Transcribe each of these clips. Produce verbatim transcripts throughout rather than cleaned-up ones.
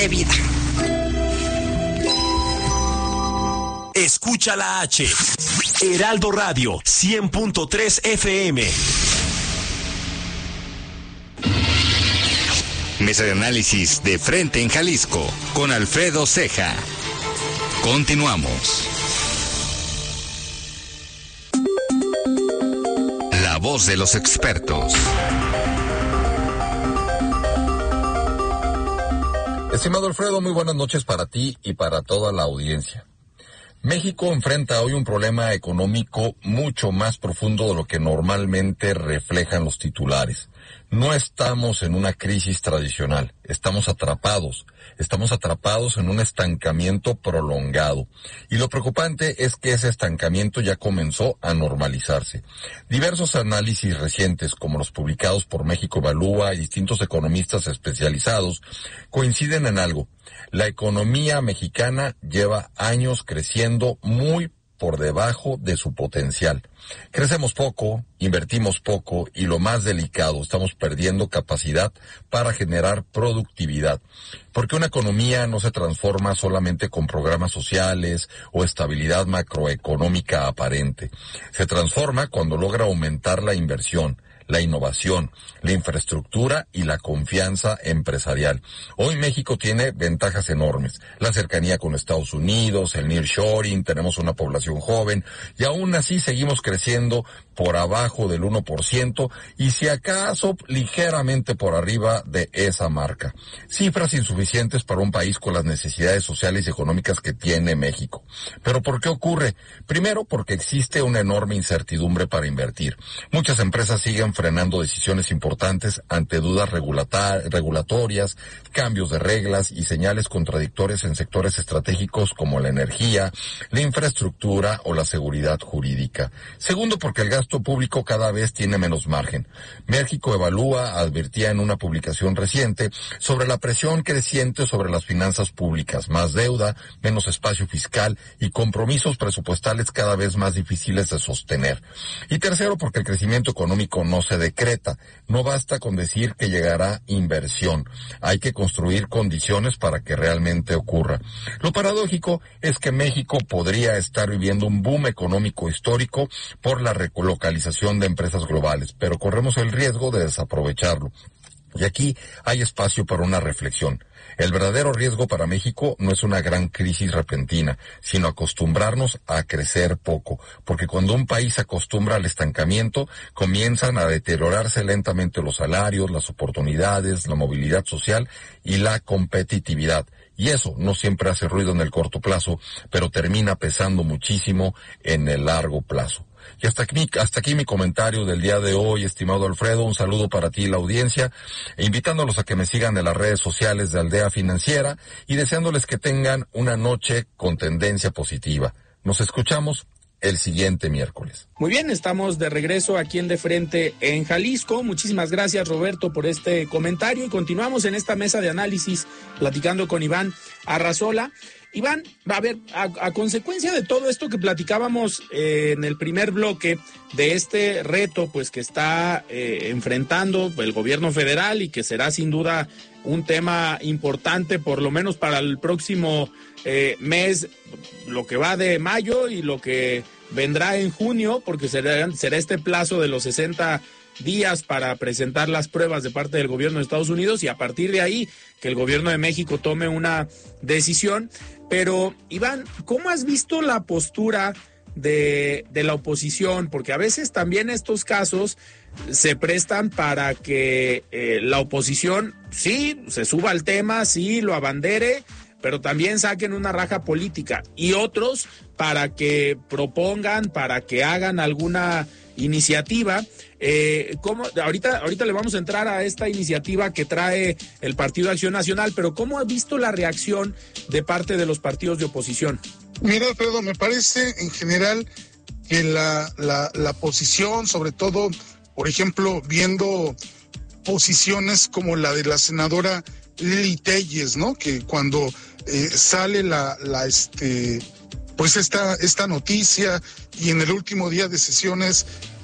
de vida. Escucha la H. Heraldo Radio, cien punto tres F M. Mesa de análisis de Frente en Jalisco, con Alfredo Ceja. Continuamos. La voz de los expertos. Estimado Alfredo, muy buenas noches para ti y para toda la audiencia. México enfrenta hoy un problema económico mucho más profundo de lo que normalmente reflejan los titulares. No estamos en una crisis tradicional, estamos atrapados, estamos atrapados en un estancamiento prolongado. Y lo preocupante es que ese estancamiento ya comenzó a normalizarse. Diversos análisis recientes, como los publicados por México Evalúa y distintos economistas especializados, coinciden en algo. La economía mexicana lleva años creciendo muy por debajo de su potencial. Crecemos poco, invertimos poco y lo más delicado, estamos perdiendo capacidad para generar productividad. Porque una economía no se transforma solamente con programas sociales o estabilidad macroeconómica aparente. Se transforma cuando logra aumentar la inversión, la innovación, la infraestructura y la confianza empresarial. Hoy México tiene ventajas enormes. La cercanía con Estados Unidos, el nearshoring, tenemos una población joven y aún así seguimos creciendo por abajo del uno por ciento y si acaso ligeramente por arriba de esa marca. Cifras insuficientes para un país con las necesidades sociales y económicas que tiene México. ¿Pero por qué ocurre? Primero, porque existe una enorme incertidumbre para invertir. Muchas empresas siguen frenando decisiones importantes ante dudas regulata- regulatorias, cambios de reglas y señales contradictorias en sectores estratégicos como la energía, la infraestructura o la seguridad jurídica. Segundo, porque el gasto público cada vez tiene menos margen. México Evalúa advertía en una publicación reciente sobre la presión creciente sobre las finanzas públicas, más deuda, menos espacio fiscal y compromisos presupuestales cada vez más difíciles de sostener. Y tercero, porque el crecimiento económico no se decreta. No basta con decir que llegará inversión. Hay que construir condiciones para que realmente ocurra. Lo paradójico es que México podría estar viviendo un boom económico histórico por la relocalización de empresas globales, pero corremos el riesgo de desaprovecharlo. Y aquí hay espacio para una reflexión. El verdadero riesgo para México no es una gran crisis repentina, sino acostumbrarnos a crecer poco, porque cuando un país se acostumbra al estancamiento, comienzan a deteriorarse lentamente los salarios, las oportunidades, la movilidad social y la competitividad. Y eso no siempre hace ruido en el corto plazo, pero termina pesando muchísimo en el largo plazo. Y hasta aquí, hasta aquí mi comentario del día de hoy, estimado Alfredo. Un saludo para ti y la audiencia, e invitándolos a que me sigan en las redes sociales de Aldea Financiera y deseándoles que tengan una noche con tendencia positiva. Nos escuchamos el siguiente miércoles. Muy bien, estamos de regreso aquí en De Frente en Jalisco. Muchísimas gracias, Roberto, por este comentario y continuamos en esta mesa de análisis platicando con Iván Arrazola. Iván, a ver, a, a consecuencia de todo esto que platicábamos eh, en el primer bloque de este reto, pues que está eh, enfrentando el gobierno federal y que será sin duda un tema importante, por lo menos para el próximo eh, mes, lo que va de mayo y lo que vendrá en junio, porque será, será este plazo de los sesenta días para presentar las pruebas de parte del gobierno de Estados Unidos y a partir de ahí que el gobierno de México tome una decisión. Pero, Iván, ¿cómo has visto la postura de, de la oposición? Porque a veces también estos casos se prestan para que eh, la oposición sí se suba al tema, sí lo abandere, pero también saquen una raja política, y otros para que propongan, para que hagan alguna iniciativa. Eh, ¿cómo? Ahorita, ahorita le vamos a entrar a esta iniciativa que trae el Partido Acción Nacional, pero ¿cómo ha visto la reacción de parte de los partidos de oposición? Mira, Alfredo, me parece en general que la, la, la posición, sobre todo, por ejemplo, viendo posiciones como la de la senadora Lili Telles, ¿no? Que cuando eh, sale la, la este, pues esta, esta noticia y en el último día de sesiones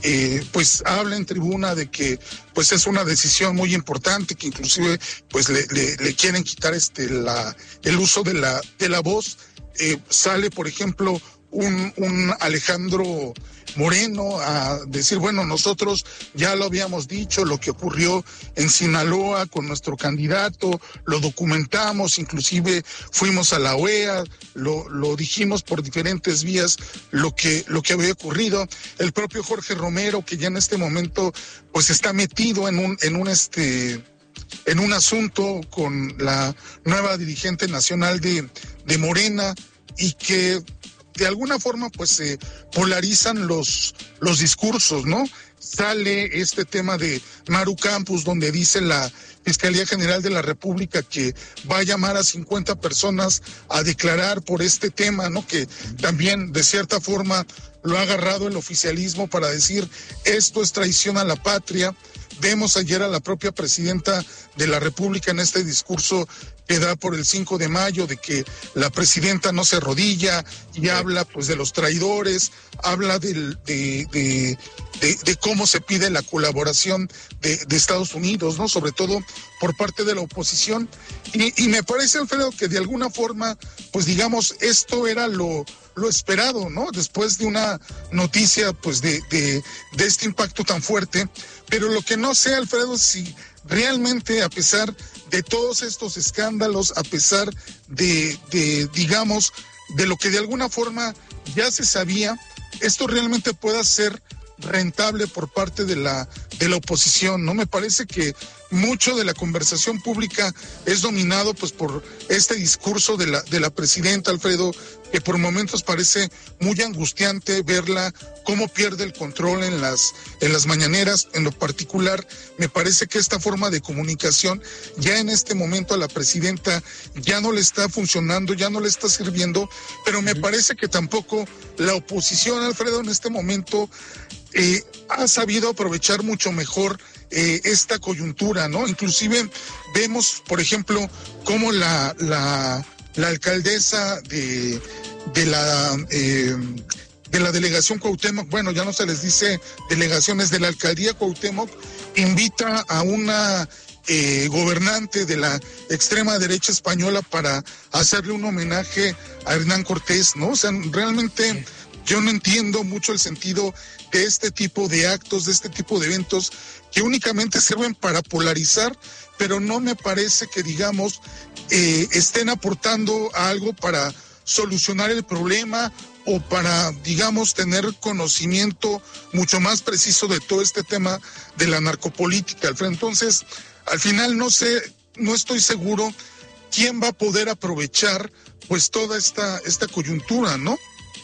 eh, pues habla en tribuna de que pues es una decisión muy importante, que inclusive pues le, le, le quieren quitar este la el uso de la de la voz. Eh, sale, por ejemplo, un, un Alejandro Moreno a decir, bueno, nosotros ya lo habíamos dicho, lo que ocurrió en Sinaloa con nuestro candidato, lo documentamos, inclusive fuimos a la O E A, lo, lo dijimos por diferentes vías lo que, lo que había ocurrido. El propio Jorge Romero, que ya en este momento pues está metido en un, en un este en un asunto con la nueva dirigente nacional de, de Morena, y que de alguna forma pues se polarizan los, los discursos, ¿no? Sale este tema de Maru Campos, donde dice la Fiscalía General de la República que va a llamar a cincuenta personas a declarar por este tema, ¿no? Que también de cierta forma lo ha agarrado el oficialismo para decir esto es traición a la patria. Vemos ayer a la propia presidenta de la República en este discurso que da por el cinco de mayo de que la presidenta no se arrodilla y habla pues de los traidores, habla del, de, de, de, de cómo se pide la colaboración de, de Estados Unidos, ¿no? Sobre todo por parte de la oposición. Y, y me parece, Alfredo, que de alguna forma, pues digamos, esto era lo, lo esperado, ¿no? Después de una noticia pues de, de, de este impacto tan fuerte. Pero lo que no sé, Alfredo, si realmente a pesar de todos estos escándalos, a pesar de, de, digamos, de lo que de alguna forma ya se sabía, esto realmente pueda ser rentable por parte de la, de la oposición, ¿no? Me parece que mucho de la conversación pública es dominado pues por este discurso de la, de la presidenta, Alfredo, que por momentos parece muy angustiante verla cómo pierde el control en las, en las mañaneras. En lo particular, me parece que esta forma de comunicación ya en este momento a la presidenta ya no le está funcionando, ya no le está sirviendo, pero me parece que tampoco la oposición, Alfredo, en este momento eh, ha sabido aprovechar mucho mejor eh, esta coyuntura, ¿no? Inclusive vemos, por ejemplo, cómo la, la, la alcaldesa de, de la eh, de la delegación Cuauhtémoc, bueno, ya no se les dice delegaciones, de la alcaldía Cuauhtémoc, invita a una eh, gobernante de la extrema derecha española para hacerle un homenaje a Hernán Cortés, ¿no? O sea, realmente yo no entiendo mucho el sentido de este tipo de actos, de este tipo de eventos que únicamente sirven para polarizar, pero no me parece que, digamos, eh, estén aportando algo para solucionar el problema o para, digamos, tener conocimiento mucho más preciso de todo este tema de la narcopolítica, Alfredo. Entonces, al final no sé, no estoy seguro quién va a poder aprovechar pues toda esta, esta coyuntura, ¿no?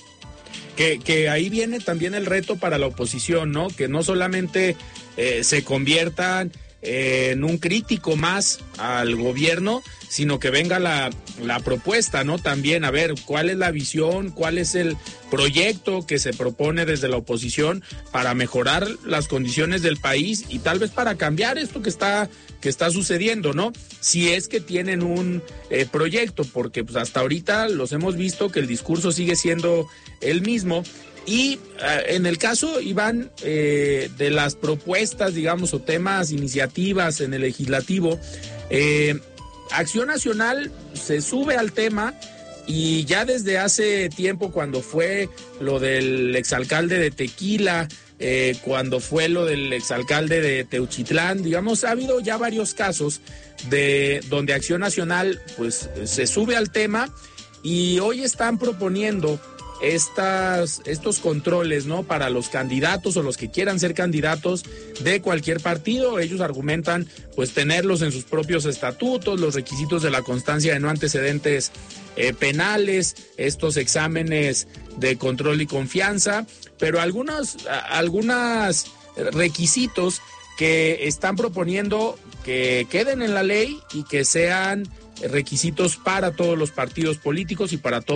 Que, que ahí viene también el reto para la oposición, ¿no? Que no solamente eh, se conviertan eh, en un crítico más al gobierno, sino que venga la, la propuesta, ¿no? También, a ver, ¿cuál es la visión? ¿Cuál es el proyecto que se propone desde la oposición para mejorar las condiciones del país y tal vez para cambiar esto que está, que está sucediendo, ¿no? Si es que tienen un eh, proyecto, porque pues hasta ahorita los hemos visto que el discurso sigue siendo el mismo. Y eh, en el caso, Iván, eh, de las propuestas, digamos, o temas, iniciativas en el legislativo, eh, Acción Nacional se sube al tema y ya desde hace tiempo, cuando fue lo del exalcalde de Tequila, eh, cuando fue lo del exalcalde de Teuchitlán, digamos, ha habido ya varios casos de donde Acción Nacional pues se sube al tema y hoy están proponiendo Estas, estos controles, ¿no? Para los candidatos o los que quieran ser candidatos de cualquier partido. Ellos argumentan pues tenerlos en sus propios estatutos, los requisitos de la constancia de no antecedentes eh, penales, estos exámenes de control y confianza, pero algunos, algunos requisitos que están proponiendo que queden en la ley y que sean requisitos para todos los partidos políticos y para todos